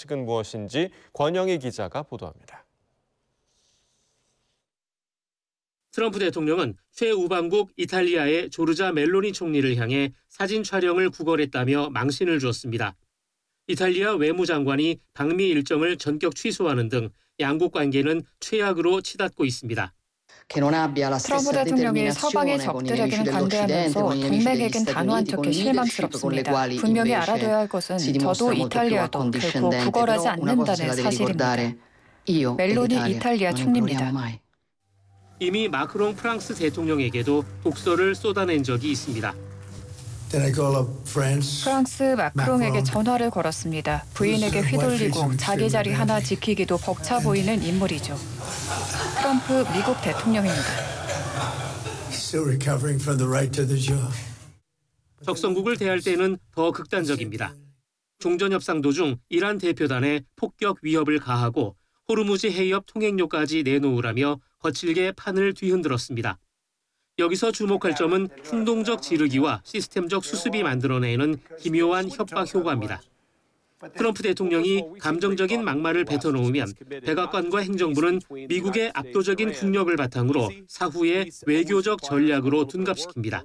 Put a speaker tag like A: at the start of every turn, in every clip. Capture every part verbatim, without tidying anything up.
A: 소식은 무엇인지 권영희 기자가 보도합니다.
B: 트럼프 대통령은 최우방국 이탈리아의 조르자 멜로니 총리를 향해 사진 촬영을 구걸했다며 망신을 주었습니다. 이탈리아 외무장관이 방미 일정을 전격 취소하는 등 양국 관계는 최악으로 치닫고 있습니다.
C: 트럼프 대통령이 서방의 적들에게는 관대하면서 동맹에겐 단호한 척해 실망스럽습니다. 분명히 알아둬야 할 것은 저도 이탈리아도 결코 구걸하지 않는다는 사실입니다. 멜로니 이탈리아 총리입니다.
B: 이미 마크롱 프랑스 대통령에게도 독서를 쏟아낸 적이 있습니다.
C: 프랑스 마크롱에게 전화를 걸었습니다. 부인에게 휘둘리고 자기 자리 하나 지키기도 벅차 보이는 인물이죠. 트럼프 미국 대통령입니다.
B: 적성국을 대할 때는 더 극단적입니다. 종전협상 도중 이란 대표단에 폭격 위협을 가하고 호르무즈 해협 통행료까지 내놓으라며 거칠게 판을 뒤흔들었습니다. 여기서 주목할 점은 충동적 지르기와 시스템적 수습이 만들어내는 기묘한 협박 효과입니다. 트럼프 대통령이 감정적인 막말을 뱉어놓으면 백악관과 행정부는 미국의 압도적인 국력을 바탕으로 사후에 외교적 전략으로 둔갑시킵니다.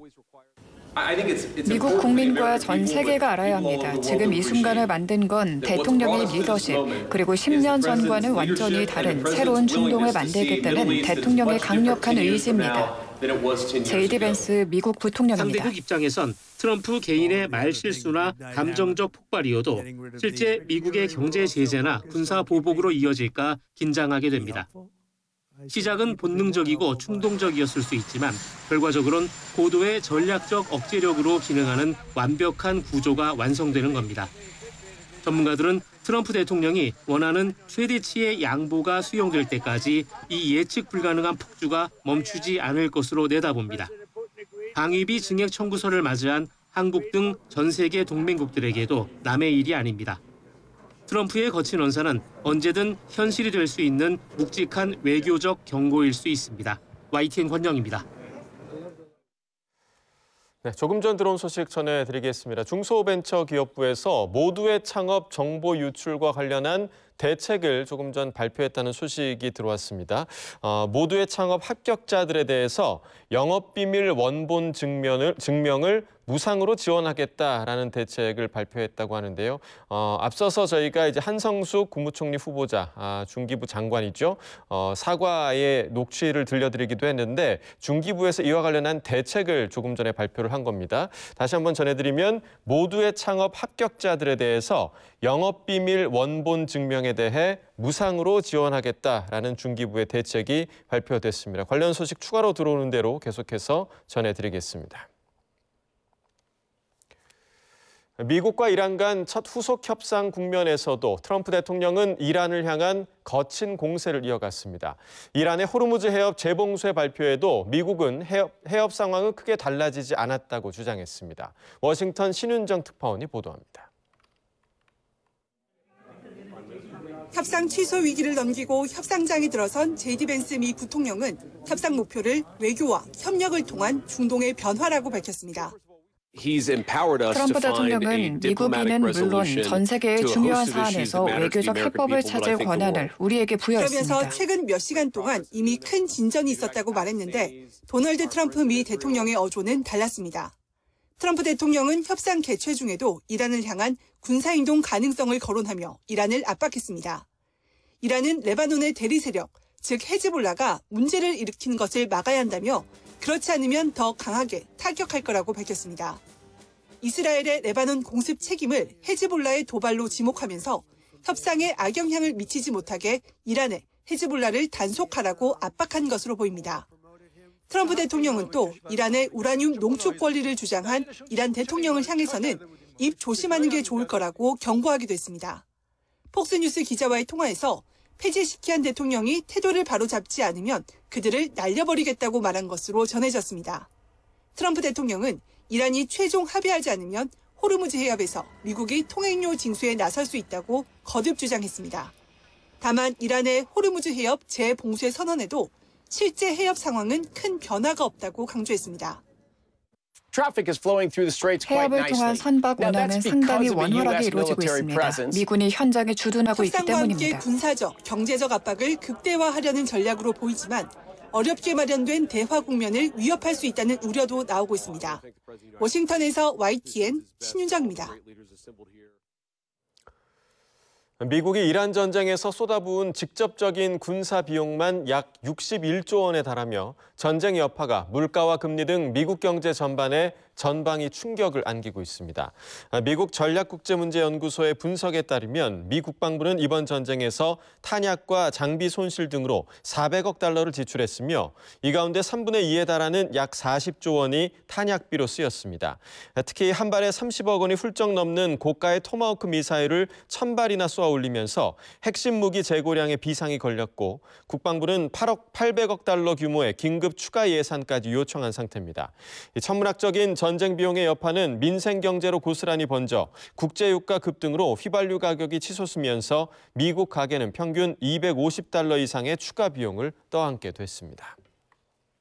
C: 미국 국민과 전 세계가 알아야 합니다. 지금 이 순간을 만든 건 대통령의 리더십, 그리고 십 년 전과는 완전히 다른 새로운 중동을 만들겠다는 대통령의 강력한 의지입니다. 제이디 벤스 미국 부통령입니다.
B: 상대국 입장에선 트럼프 개인의 말실수나 감정적 폭발이어도 실제 미국의 경제 제재나 군사 보복으로 이어질까 긴장하게 됩니다. 시작은 본능적이고 충동적이었을 수 있지만 결과적으로는 고도의 전략적 억제력으로 기능하는 완벽한 구조가 완성되는 겁니다. 전문가들은 트럼프 대통령이 원하는 최대치의 양보가 수용될 때까지 이 예측 불가능한 폭주가 멈추지 않을 것으로 내다봅니다. 방위비 증액 청구서를 맞이한 한국 등 전 세계 동맹국들에게도 남의 일이 아닙니다. 트럼프의 거친 언사는 언제든 현실이 될 수 있는 묵직한 외교적 경고일 수 있습니다. 와이티엔 권영입니다.
A: 네, 조금 전 들어온 소식 전해드리겠습니다. 중소벤처기업부에서 모두의 창업 정보 유출과 관련한 대책을 조금 전 발표했다는 소식이 들어왔습니다. 어, 모두의 창업 합격자들에 대해서 영업비밀 원본 증명을, 증명을 무상으로 지원하겠다라는 대책을 발표했다고 하는데요. 어, 앞서서 저희가 이제 한성숙 국무총리 후보자, 아, 중기부 장관이죠. 어, 사과의 녹취를 들려드리기도 했는데 중기부에서 이와 관련한 대책을 조금 전에 발표를 한 겁니다. 다시 한번 전해드리면 모두의 창업 합격자들에 대해서 영업비밀 원본 증명에 대해 무상으로 지원하겠다라는 중기부의 대책이 발표됐습니다. 관련 소식 추가로 들어오는 대로 계속해서 전해드리겠습니다. 미국과 이란 간 첫 후속 협상 국면에서도 트럼프 대통령은 이란을 향한 거친 공세를 이어갔습니다. 이란의 호르무즈 해협 재봉쇄 발표에도 미국은 해협, 해협 상황은 크게 달라지지 않았다고 주장했습니다. 워싱턴 신윤정 특파원이 보도합니다.
D: 협상 취소 위기를 넘기고 협상장에 들어선 제이디 벤스 미 부통령은 협상 목표를 외교와 협력을 통한 중동의 변화라고 밝혔습니다.
C: 트럼프 대통령은 미국인은 물론 전 세계의 중요한 사안에서 외교적 해법을 찾을 권한을 우리에게 부여했습니다.
D: 그러면서 최근 몇 시간 동안 이미 큰 진전이 있었다고 말했는데 도널드 트럼프 미 대통령의 어조는 달랐습니다. 트럼프 대통령은 협상 개최 중에도 이란을 향한 군사행동 가능성을 거론하며 이란을 압박했습니다. 이란은 레바논의 대리 세력, 즉 헤즈볼라가 문제를 일으키는 것을 막아야 한다며 그렇지 않으면 더 강하게 타격할 거라고 밝혔습니다. 이스라엘의 레바논 공습 책임을 헤즈볼라의 도발로 지목하면서 협상에 악영향을 미치지 못하게 이란에 헤즈볼라를 단속하라고 압박한 것으로 보입니다. 트럼프 대통령은 또 이란의 우라늄 농축 권리를 주장한 이란 대통령을 향해서는 입 조심하는 게 좋을 거라고 경고하기도 했습니다. 폭스뉴스 기자와의 통화에서 페제시키안 대통령이 태도를 바로잡지 않으면 그들을 날려버리겠다고 말한 것으로 전해졌습니다. 트럼프 대통령은 이란이 최종 합의하지 않으면 호르무즈 해협에서 미국이 통행료 징수에 나설 수 있다고 거듭 주장했습니다. 다만 이란의 호르무즈 해협 재봉쇄 선언에도 실제 해협 상황은 큰 변화가 없다고 강조했습니다.
C: 해협을 통한 선박 운항은 상당히 원활하게 이루어지고 있습니다. 미군이 현장에 주둔하고 있기
D: 협상과 함께
C: 때문입니다.
D: 군사적, 경제적 압박을 극대화하려는 전략으로 보이지만 어렵게 마련된 대화 국면을 위협할 수 있다는 우려도 나오고 있습니다. 워싱턴에서 와이티엔 신윤정입니다.
A: 미국이 이란 전쟁에서 쏟아부은 직접적인 군사 비용만 약 육십일조 원에 달하며 전쟁 여파가 물가와 금리 등 미국 경제 전반에 전방위 충격을 안기고 있습니다. 미국 전략국제문제연구소의 분석에 따르면 미 국방부는 이번 전쟁에서 탄약과 장비 손실 등으로 사백억 달러를 지출했으며 이 가운데 삼분의 이에 달하는 약 사십조 원이 탄약비로 쓰였습니다. 특히 한 발에 삼십억 원이 훌쩍 넘는 고가의 토마호크 미사일을 천 발이나 쏘아 올리면서 핵심 무기 재고량에 비상이 걸렸고 국방부는 팔억 팔백억 달러 규모의 긴급 추가 예산까지 요청한 상태입니다. 천문학적인 전쟁 비용의 여파는 민생 경제로 고스란히 번져 국제유가 급등으로 휘발유 가격이 치솟으면서 미국 가계는 평균 이백오십 달러 이상의 추가 비용을 떠안게 됐습니다.